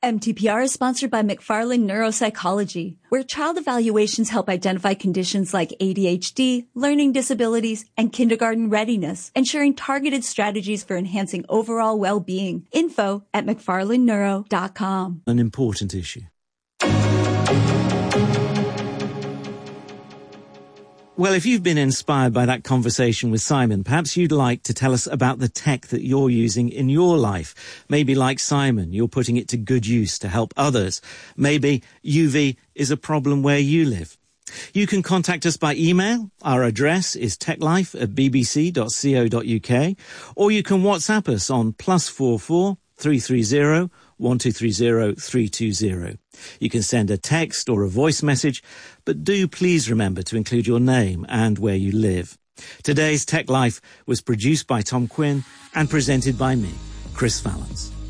MTPR is sponsored by McFarland Neuropsychology, where child evaluations help identify conditions like ADHD, learning disabilities, and kindergarten readiness, ensuring targeted strategies for enhancing overall well-being. Info at McFarlandNeuro.com. An important issue. Well, if you've been inspired by that conversation with Simon, perhaps you'd like to tell us about the tech that you're using in your life. Maybe like Simon, you're putting it to good use to help others. Maybe UV is a problem where you live. You can contact us by email. Our address is techlife@bbc.co.uk, or you can WhatsApp us on +44 330 1230 320. You can send a text or a voice message, but do please remember to include your name and where you live. Today's Tech Life was produced by Tom Quinn and presented by me, Chris Vallance.